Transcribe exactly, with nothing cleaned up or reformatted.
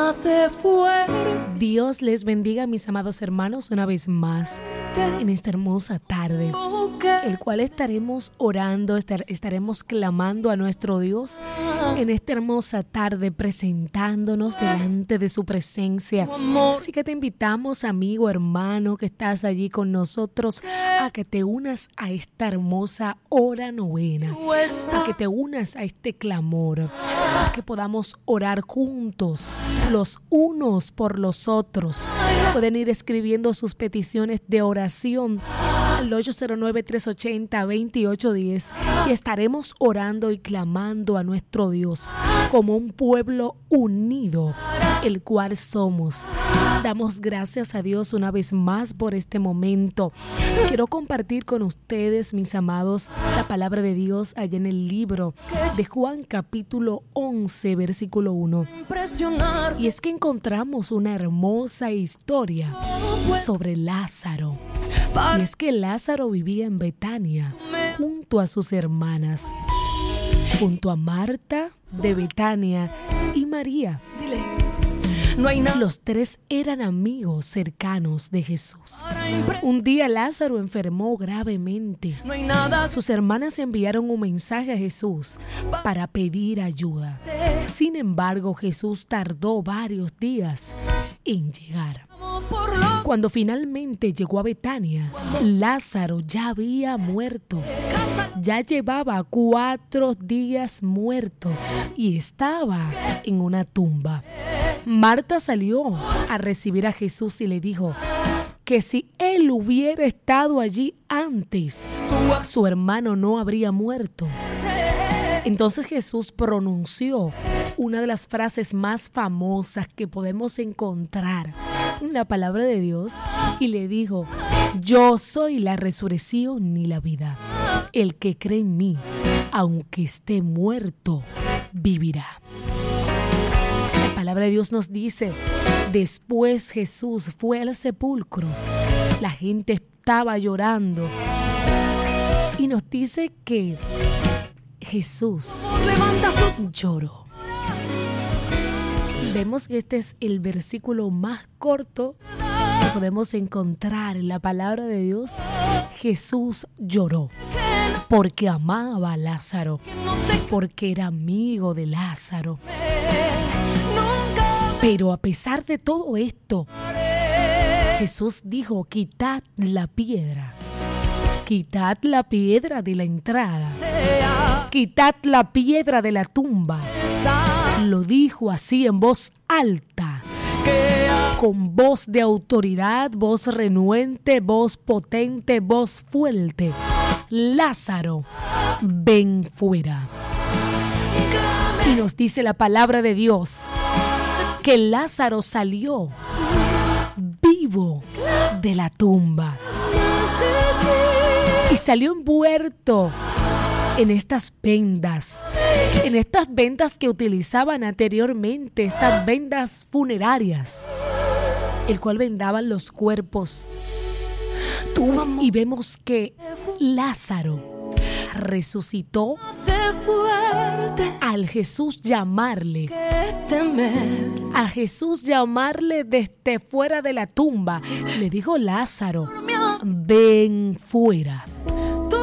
hace fuerte. Dios les bendiga, mis amados hermanos, una vez más en esta hermosa tarde, el cual estaremos orando, estar, estaremos clamando a nuestro Dios en esta hermosa tarde, presentándonos delante de su presencia. Así que te invitamos, amigo, hermano, que estás allí con nosotros, a que te unas a esta hermosa hora novena, a que te unas a este clamor, a que podamos orar juntos, los unos por los otros. Pueden ir escribiendo sus peticiones de oración al ocho cero nueve, tres ocho cero, dos ocho uno cero y estaremos orando y clamando a nuestro Dios como un pueblo unido, el cual somos. Damos gracias a Dios una vez más por este momento. Quiero compartir con ustedes, mis amados, la palabra de Dios allá en el libro de Juan capítulo once, versículo uno. Y es que encontramos una hermosa historia sobre Lázaro. Y es que Lázaro vivía en Betania junto a sus hermanas, junto a Marta de Betania y María. Los tres eran amigos cercanos de Jesús. Un día Lázaro enfermó gravemente. Sus hermanas enviaron un mensaje a Jesús para pedir ayuda. Sin embargo, Jesús tardó varios días en llegar. Cuando finalmente llegó a Betania, Lázaro ya había muerto. Ya llevaba cuatro días muerto y estaba en una tumba. Marta salió a recibir a Jesús y le dijo que si él hubiera estado allí antes, su hermano no habría muerto. Entonces Jesús pronunció una de las frases más famosas que podemos encontrar en la palabra de Dios y le dijo: yo soy la resurrección y la vida. El que cree en mí, aunque esté muerto, vivirá. La palabra de Dios nos dice: después Jesús fue al sepulcro. La gente estaba llorando y nos dice que Jesús lloró. Vemos que este es el versículo más corto que podemos encontrar en la palabra de Dios. Jesús lloró porque amaba a Lázaro, porque era amigo de Lázaro. Pero a pesar de todo esto, Jesús dijo: quitad la piedra, quitad la piedra de la entrada, quitad la piedra de la tumba. Lo dijo así en voz alta, con voz de autoridad, voz renuente, voz potente, voz fuerte: Lázaro, ven fuera. Y nos dice la palabra de Dios que Lázaro salió vivo de la tumba y salió envuelto en estas vendas, en estas vendas que utilizaban anteriormente, estas vendas funerarias, el cual vendaban los cuerpos. Y vemos que Lázaro resucitó al Jesús llamarle, a Jesús llamarle desde fuera de la tumba. Le dijo: Lázaro, ven fuera.